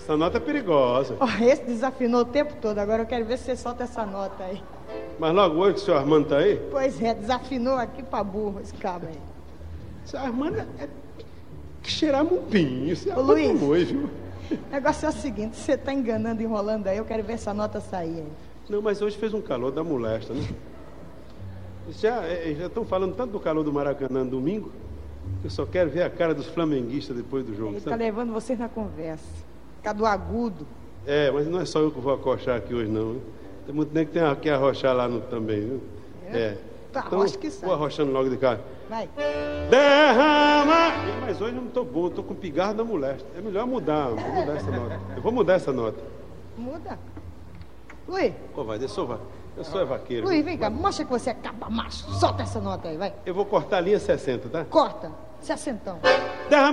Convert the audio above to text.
Essa nota é perigosa. Ó, esse desafinou o tempo todo. Agora eu quero ver se você solta essa nota aí. Mas logo hoje que o senhor Armando tá aí? Pois é, desafinou aqui pra burro esse cabo aí. O senhor Armando é que cheirar mumbinho. O senhor Ô, Luiz. Armando foi, viu? O negócio é o seguinte, você tá enganando, enrolando aí, eu quero ver essa nota sair aí. Não, mas hoje fez um calor da molesta, né? Já estão falando tanto do calor do Maracanã no domingo, que eu só quero ver a cara dos flamenguistas depois do jogo. Ele tá Sabe? levando vocês na conversa. Fica do agudo. É, mas não é só eu que vou acochar aqui hoje, não. Hein? Tem muito nem que tem que arrochar lá também, viu? É? Tá, Então, arrocha que sai. vou arrochando logo de cara. Vai. Derrama! Mas hoje eu não estou bom, estou com pigarro da molesta. É melhor mudar, vou mudar essa nota. Eu vou mudar essa nota. Muda. Luiz, Ô, vai, eu sou vaqueiro. Luiz, vem cá, mostra que você é capa macho. Solta essa nota aí, vai. Eu vou cortar a linha 60, tá? Corta. 60. Derrama!